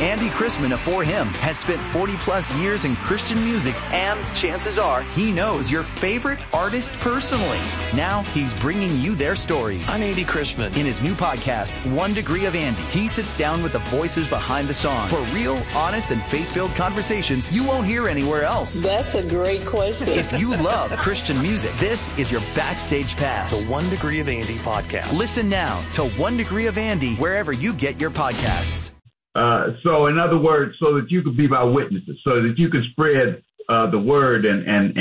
Andy Chrisman of For Him has spent 40-plus years in Christian music, and chances are he knows your favorite artist personally. Now he's bringing you their stories. I'm Andy Chrisman. In his new podcast, 1 Degree of Andy, he sits down with the voices behind the songs for real, honest, and faith-filled conversations you won't hear anywhere else. That's a great question. If you love Christian music, this is your backstage pass. The 1 Degree of Andy podcast. Listen now to 1 Degree of Andy wherever you get your podcasts. So in other words, so that you could be my witnesses, so that you could spread the word and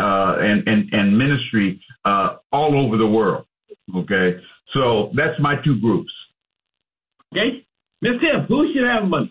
ministry all over the world. Okay, so that's my two groups. Okay, Ms. Tiff, who should have money?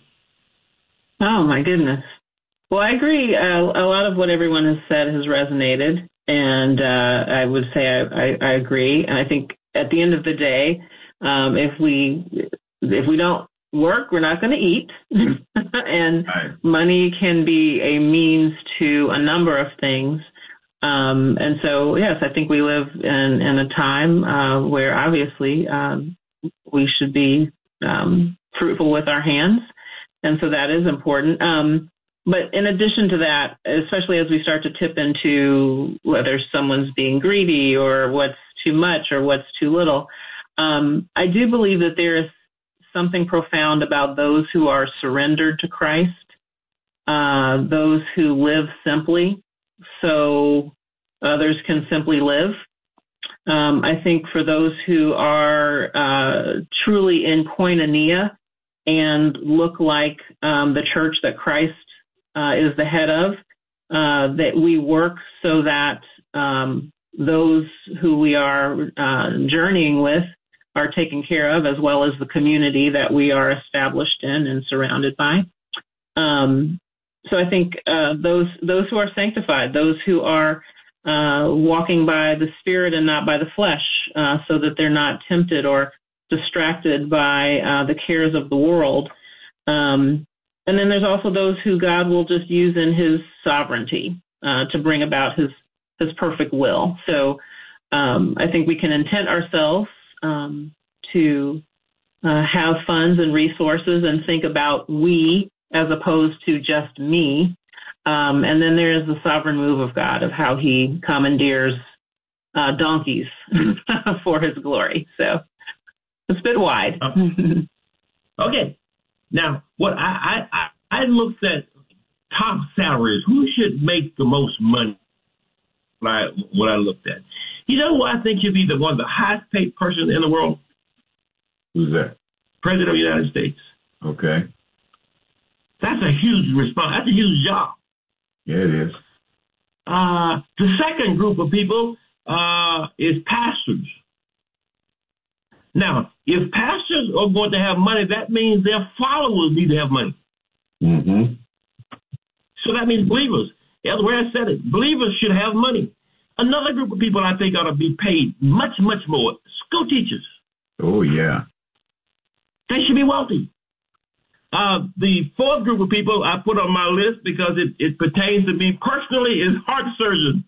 Oh my goodness. Well, I agree. A lot of what everyone has said has resonated, and I would say I agree. And I think at the end of the day, if we don't work, we're not going to eat. And money can be a means to a number of things. And so, yes, I think we live in a time where obviously we should be fruitful with our hands. And so that is important. But in addition to that, especially as we start to tip into whether someone's being greedy or what's too much or what's too little, I do believe that there is something profound about those who are surrendered to Christ, those who live simply so others can simply live. I think for those who are truly in koinonia and look like the church that Christ is the head of, that we work so that those who we are journeying with are taken care of, as well as the community that we are established in and surrounded by. So I think those who are sanctified, those who are walking by the Spirit and not by the flesh, so that they're not tempted or distracted by the cares of the world. And then there's also those who God will just use in his sovereignty to bring about his perfect will. So I think we can intent ourselves to have funds and resources and think about we as opposed to just me. And then there is the sovereign move of God of how he commandeers donkeys for his glory. So it's a bit wide. Okay. Now, what I looked at top salaries, who should make the most money? What I looked at. You know who I think should be one of the highest paid person in the world? Who's that? President of the United States. Okay. That's a huge response. That's a huge job. Yeah, it is. The second group of people is pastors. Now, if pastors are going to have money, that means their followers need to have money. Mm-hmm. So that means believers. The way I said it, believers should have money. Another group of people I think ought to be paid much, much more. School teachers. Oh, yeah. They should be wealthy. The fourth group of people I put on my list because it pertains to me personally is heart surgeons.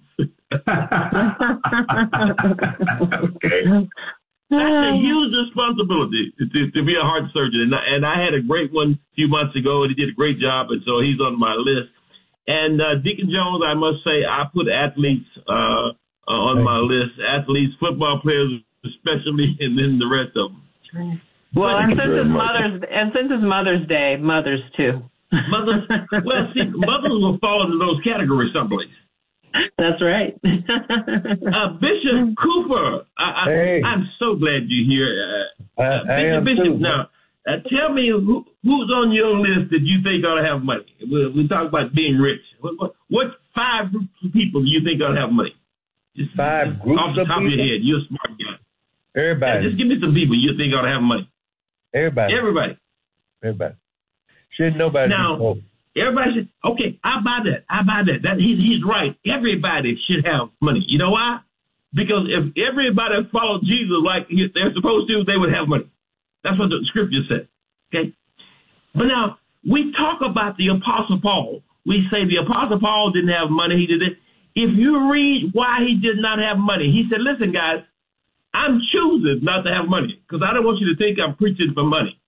Okay. That's a huge responsibility to be a heart surgeon. And I had a great one a few months ago, and he did a great job, and so he's on my list. And Deacon Jones, I must say, I put athletes on my list, athletes, football players especially, and then the rest of them. Well, and since it's Mother's Day, mothers too. Mothers, well, see, mothers will fall into those categories someplace. That's right. Bishop Cooper, I'm so glad you're here. Bishop, now, tell me who's on your list that you think ought to have money. We talk about being rich. What 5 groups of people do you think ought to have money? Just 5 groups off the top of your head. You're a smart guy. Everybody. Yeah, just give me some people you think ought to have money. Everybody. Shouldn't nobody now, be poor. Everybody should. Okay, I buy that. That he's right. Everybody should have money. You know why? Because if everybody followed Jesus like they're supposed to, they would have money. That's what the scripture said. Okay. But now we talk about the Apostle Paul. We say the Apostle Paul didn't have money. He did it. If you read why he did not have money, he said, "Listen, guys, I'm choosing not to have money because I don't want you to think I'm preaching for money.